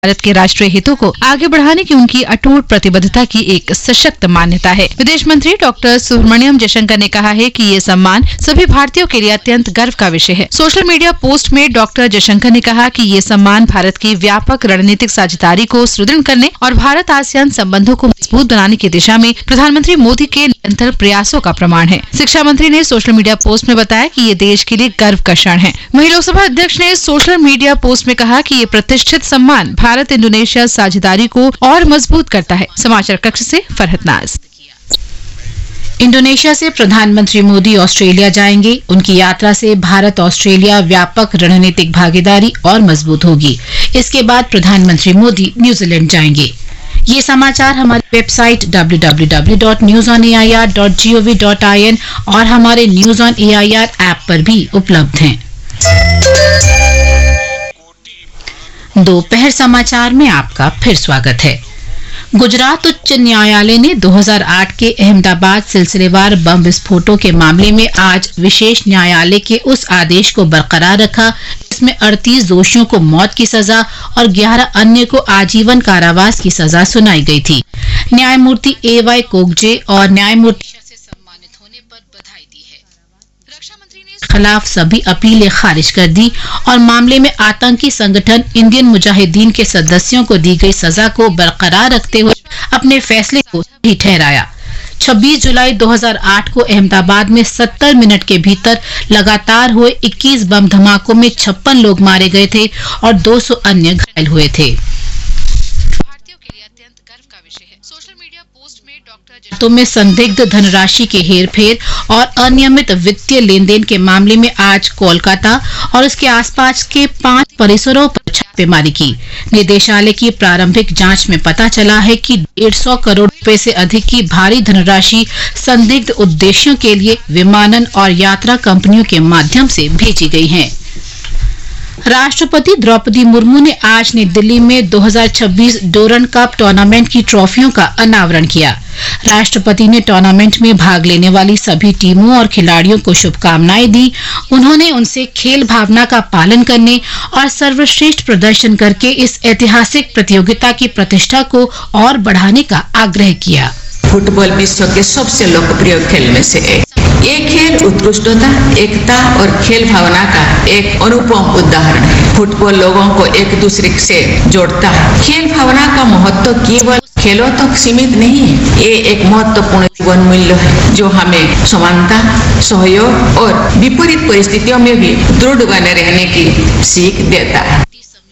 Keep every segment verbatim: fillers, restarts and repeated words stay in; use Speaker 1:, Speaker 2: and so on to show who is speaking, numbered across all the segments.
Speaker 1: भारत के राष्ट्रीय हितों को आगे बढ़ाने की उनकी अटूट प्रतिबद्धता की एक सशक्त मान्यता है। विदेश मंत्री डॉक्टर सुब्रमण्यम जयशंकर ने कहा है कि ये सम्मान सभी भारतीयों के लिए अत्यंत गर्व का विषय है। सोशल मीडिया पोस्ट में डॉक्टर जयशंकर ने कहा कि ये सम्मान भारत की व्यापक रणनीतिक साझेदारी को सुदृढ़ करने और भारत आसियान संबंधों को मजबूत बनाने की दिशा में प्रधानमंत्री मोदी के निरंतर प्रयासों का प्रमाण है। शिक्षा मंत्री ने सोशल मीडिया पोस्ट में बताया कि ये देश के लिए गर्व का क्षण है। वहीं लोकसभा अध्यक्ष ने सोशल मीडिया पोस्ट में कहा कि ये प्रतिष्ठित सम्मान भारत इंडोनेशिया साझेदारी को और मजबूत करता है। समाचार कक्ष से फरहत नाज। इंडोनेशिया से प्रधानमंत्री मोदी ऑस्ट्रेलिया जाएंगे। उनकी यात्रा से भारत ऑस्ट्रेलिया व्यापक रणनीतिक भागीदारी और मजबूत होगी। इसके बाद प्रधानमंत्री मोदी न्यूजीलैंड जाएंगे। ये समाचार हमारी website W W W dot news on A I R dot G O V dot I N और हमारे news on A I R app पर भी उपलब्ध हैं। दोपहर समाचार में आपका फिर स्वागत है। गुजरात उच्च न्यायालय ने दो हज़ार आठ के अहमदाबाद सिलसिलेवार बम विस्फोटों के मामले में आज विशेष न्यायालय के उस आदेश को बरकरार रखा जिसमें अड़तीस दोषियों को मौत की सजा और ग्यारह अन्य को आजीवन कारावास की सजा सुनाई गई थी। न्यायमूर्ति ए वाई कोगजे और न्यायमूर्ति से सम्मानित होने पर बधाई दी है। रक्षा मंत्री ने इसके खिलाफ सभी अपीलें खारिज कर दी और मामले में आतंकी संगठन इंडियन मुजाहिदीन के सदस्यों को दी गई सजा को बरकरार रखते हुए अपने फैसले को सही ठहराया। छब्बीस जुलाई दो हज़ार आठ को अहमदाबाद में सत्तर मिनट के भीतर लगातार हुए इक्कीस बम धमाकों में छप्पन लोग मारे गए थे और दो सौ अन्य घायल हुए थे। भारतीयों के लिए अत्यंत गर्व का विषय है। सोशल मीडिया पोस्ट में डॉक्टर तो में संदिग्ध धनराशि के हेरफेर और अनियमित वित्तीय लेन देन के मामले में आज कोलकाता और उसके आसपास के पांच परिसरों पर छापेमारी की। निदेशालय की प्रारंभिक जांच में पता चला है कि डेढ़ सौ करोड़ रुपए से अधिक की भारी धनराशि संदिग्ध उद्देश्यों के लिए विमानन और यात्रा कंपनियों के माध्यम से भेजी गई है। राष्ट्रपति द्रौपदी मुर्मू ने आज नई दिल्ली में दो हज़ार छब्बीस डोरन कप टूर्नामेंट की ट्रॉफियों का अनावरण किया। राष्ट्रपति ने टूर्नामेंट में भाग लेने वाली सभी टीमों और खिलाड़ियों को शुभकामनाएं दी। उन्होंने उनसे खेल भावना का पालन करने और सर्वश्रेष्ठ प्रदर्शन करके इस ऐतिहासिक प्रतियोगिता की प्रतिष्ठा को और बढ़ाने का आग्रह किया।
Speaker 2: फुटबॉल विश्व के सबसे लोकप्रिय खेल में से एक ये खेल उत्कृष्टता, एकता और खेल भावना का एक अनुपम उदाहरण है। फुटबॉल लोगों को एक दूसरे से जोड़ता है। खेल भावना का महत्व केवल खेलों तक सीमित नहीं है, ये एक महत्वपूर्ण जीवन मूल्य है जो हमें समानता, सहयोग और विपरीत परिस्थितियों में भी दृढ़ बने रहने की सीख देता है।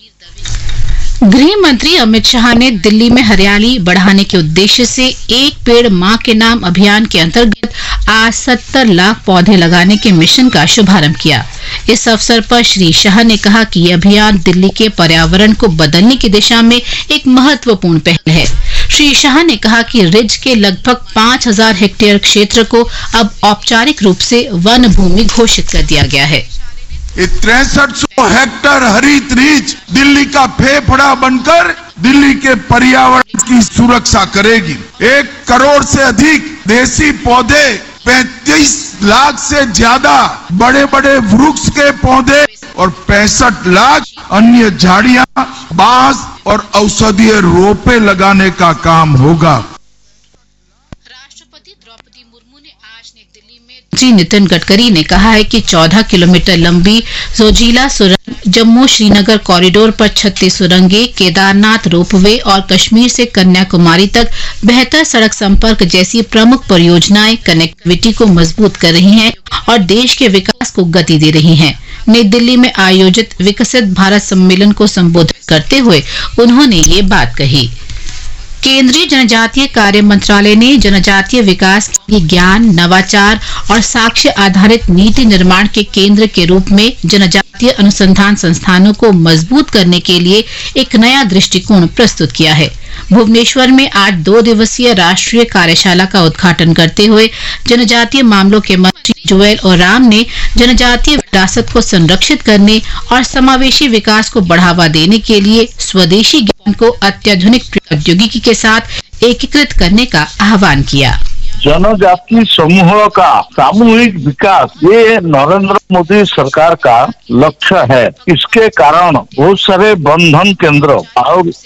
Speaker 1: गृह मंत्री अमित शाह ने दिल्ली में हरियाली बढ़ाने के उद्देश्य से एक पेड़ मां के नाम अभियान के अंतर्गत आज सत्तर लाख पौधे लगाने के मिशन का शुभारंभ किया। इस अवसर पर श्री शाह ने कहा कि यह अभियान दिल्ली के पर्यावरण को बदलने की दिशा में एक महत्वपूर्ण पहल है। श्री शाह ने कहा कि रिज के लगभग पाँच हज़ार हेक्टेयर क्षेत्र को अब औपचारिक रूप से वन भूमि घोषित कर दिया गया है।
Speaker 3: तिरसठ सौ हेक्टेयर हरित रिज दिल्ली का फेफड़ा बनकर दिल्ली के पर्यावरण की सुरक्षा करेगी। एक करोड़ से अधिक देसी पौधे, पैंतीस लाख से ज्यादा बड़े बड़े वृक्ष के पौधे और पैंसठ लाख अन्य झाड़ियां, बांस और औषधीय रोपे लगाने का काम होगा।
Speaker 1: राष्ट्रपति द्रौपदी मुर्मू ने आज नई दिल्ली में श्री नितिन गडकरी ने कहा है कि चौदह किलोमीटर लंबी जोजिला सुरंग, जम्मू श्रीनगर कॉरिडोर पर छत्तीस सुरंगें, केदारनाथ रोपवे और कश्मीर से कन्याकुमारी तक बेहतर सड़क संपर्क जैसी प्रमुख परियोजनाएं कनेक्टिविटी को मजबूत कर रही हैं और देश के विकास को गति दे रही हैं। नई दिल्ली में आयोजित विकसित भारत सम्मेलन को संबोधित करते हुए उन्होंने ये बात कही। केंद्रीय जनजातीय कार्य मंत्रालय ने जनजातीय विकास के लिए ज्ञान, नवाचार और साक्ष्य आधारित नीति निर्माण के केंद्र के रूप में जनजातीय अनुसंधान संस्थानों को मजबूत करने के लिए एक नया दृष्टिकोण प्रस्तुत किया है। भुवनेश्वर में आज दो दिवसीय राष्ट्रीय कार्यशाला का उद्घाटन करते हुए जनजातीय मामलों के मंत्री जुएल ओराम ने जनजातीय विरासत को संरक्षित करने और समावेशी विकास को बढ़ावा देने के लिए स्वदेशी ज्ञान को अत्याधुनिक प्रौद्योगिकी के साथ एकीकृत करने का आह्वान किया।
Speaker 4: जनजाति समूहों का सामूहिक विकास ये नरेंद्र मोदी सरकार का लक्ष्य है। इसके कारण बहुत सारे बंधन केंद्र और